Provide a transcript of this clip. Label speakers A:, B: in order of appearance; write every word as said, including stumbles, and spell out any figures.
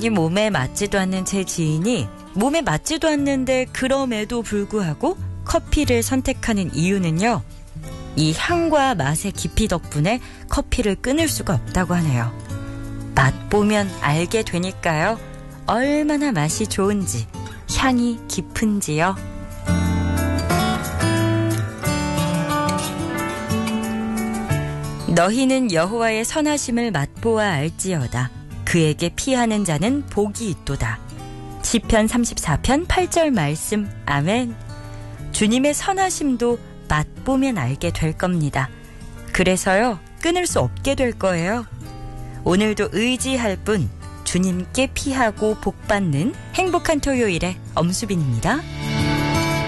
A: 자기 몸에 맞지도 않는 제 지인이 몸에 맞지도 않는데 그럼에도 불구하고 커피를 선택하는 이유는요. 이 향과 맛의 깊이 덕분에 커피를 끊을 수가 없다고 하네요. 맛보면 알게 되니까요. 얼마나 맛이 좋은지, 향이 깊은지요. 너희는 여호와의 선하심을 맛보아 알지어다. 그에게 피하는 자는 복이 있도다. 시편 삼십사 편 팔 절 말씀. 아멘. 주님의 선하심도 맛보면 알게 될 겁니다. 그래서요, 끊을 수 없게 될 거예요. 오늘도 의지할 분, 주님께 피하고 복받는 행복한 토요일의 엄수빈입니다.